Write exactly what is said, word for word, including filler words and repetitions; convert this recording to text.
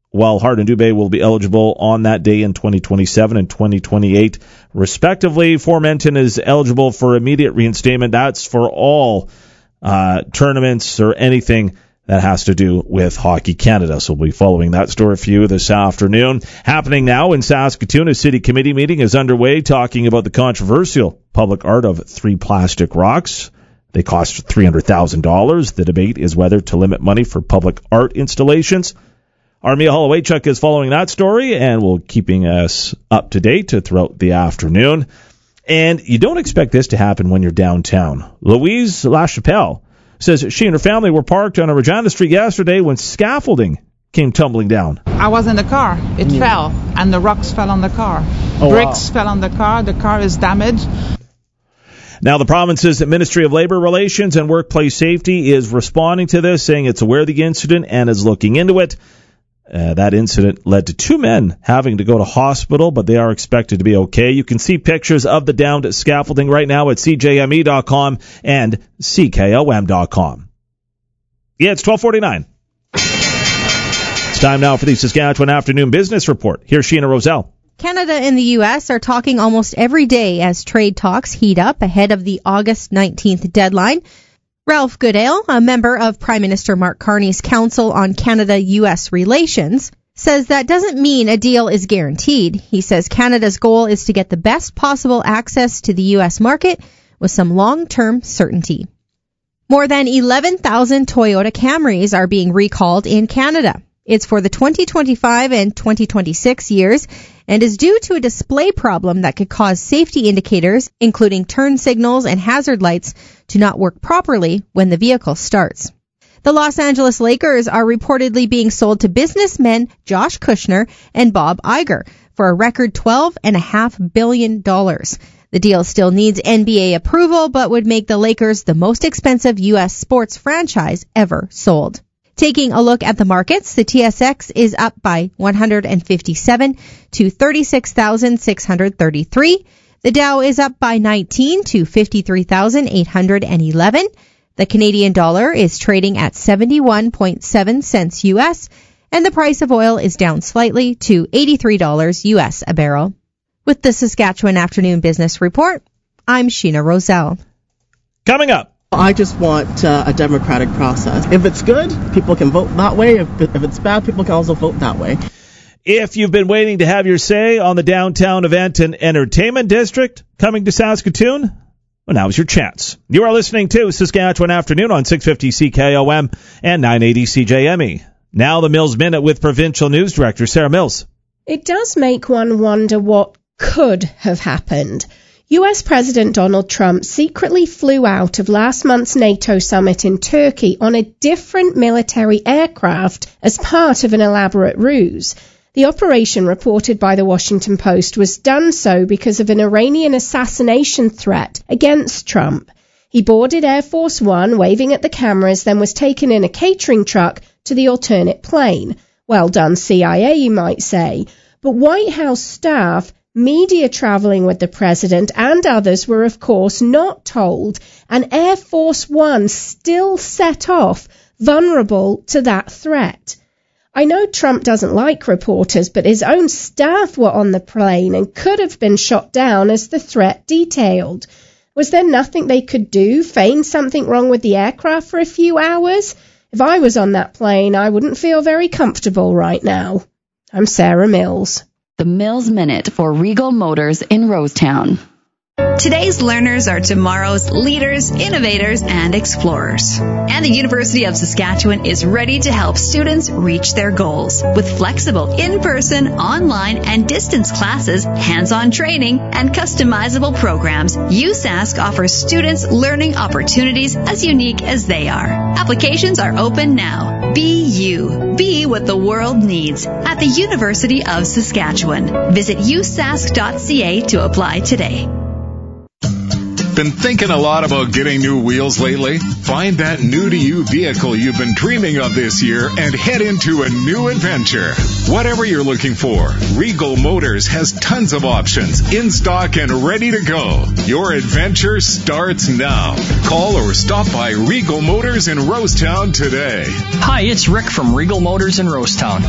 while Hart and Dubé will be eligible on that day in twenty twenty-seven and twenty twenty-eight, respectively. Formenton is eligible for immediate reinstatement. That's for all uh, tournaments or anything that has to do with Hockey Canada. So we'll be following that story for you this afternoon. Happening now in Saskatoon, a city committee meeting is underway talking about the controversial public art of three plastic rocks. They cost three hundred thousand dollars. The debate is whether to limit money for public art installations. Armia Holowaychuk is following that story and will keeping us up to date throughout the afternoon. And you don't expect this to happen when you're downtown. Louise LaChapelle says she and her family were parked on a Regina Street yesterday when scaffolding came tumbling down. I was in the car. It yeah. fell, and the rocks fell on the car. Oh, Bricks wow. fell on the car. The car is damaged. Now, the province's Ministry of Labour Relations and Workplace Safety is responding to this, saying it's aware of the incident and is looking into it. Uh, that incident led to two men having to go to hospital, but they are expected to be okay. You can see pictures of the downed scaffolding right now at C J M E dot com and C K O M dot com. Yeah, it's twelve forty-nine. It's time now for the Saskatchewan Afternoon Business Report. Here's Sheena Roselle. Canada and the U S are talking almost every day as trade talks heat up ahead of the August nineteenth deadline. Ralph Goodale, a member of Prime Minister Mark Carney's Council on Canada-U S Relations, says that doesn't mean a deal is guaranteed. He says Canada's goal is to get the best possible access to the U S market with some long-term certainty. More than eleven thousand Toyota Camrys are being recalled in Canada. It's for the twenty twenty-five and twenty twenty-six years and is due to a display problem that could cause safety indicators, including turn signals and hazard lights, to not work properly when the vehicle starts. The Los Angeles Lakers are reportedly being sold to businessmen Josh Kushner and Bob Iger for a record twelve point five billion dollars. The deal still needs N B A approval, but would make the Lakers the most expensive U S sports franchise ever sold. Taking a look at the markets, the T S X is up by one hundred fifty-seven to thirty-six thousand six hundred thirty-three. The Dow is up by nineteen to fifty-three thousand eight hundred eleven. The Canadian dollar is trading at seventy-one point seven cents U S, and the price of oil is down slightly to eighty-three dollars U S a barrel. With the Saskatchewan Afternoon Business Report, I'm Sheena Roselle. Coming up. I just want uh, a democratic process. If it's good, people can vote that way. If, if it's bad, people can also vote that way. If you've been waiting to have your say on the downtown event and entertainment district coming to Saskatoon, well, now's your chance. You are listening to Saskatchewan Afternoon on six fifty C K O M and nine eighty C J M E. Now the Mills Minute with Provincial News Director Sarah Mills. It does make one wonder what could have happened. U S President Donald Trump secretly flew out of last month's NATO summit in Turkey on a different military aircraft as part of an elaborate ruse. The operation, reported by the Washington Post, was done so because of an Iranian assassination threat against Trump. He boarded Air Force One, waving at the cameras, then was taken in a catering truck to the alternate plane. Well done, C I A, you might say. But White House staff, media traveling with the president, and others were, of course, not told, and Air Force One still set off, vulnerable to that threat. I know Trump doesn't like reporters, but his own staff were on the plane and could have been shot down as the threat detailed. Was there nothing they could do, feign something wrong with the aircraft for a few hours? If I was on that plane, I wouldn't feel very comfortable right now. I'm Sarah Mills. The Mills Minute for Regal Motors in Rosetown. Today's learners are tomorrow's leaders, innovators, and explorers. And the University of Saskatchewan is ready to help students reach their goals. With flexible in-person, online, and distance classes, hands-on training, and customizable programs, U Sask offers students learning opportunities as unique as they are. Applications are open now. Be you. Be what the world needs at the University of Saskatchewan. Visit u sask dot c a to apply today. Been thinking a lot about getting new wheels lately? Find that new-to-you vehicle you've been dreaming of this year and head into a new adventure. Whatever you're looking for, Regal Motors has tons of options in stock and ready to go. Your adventure starts now. Call or stop by Regal Motors in Rosetown today. Hi, it's Rick from Regal Motors in Rosetown.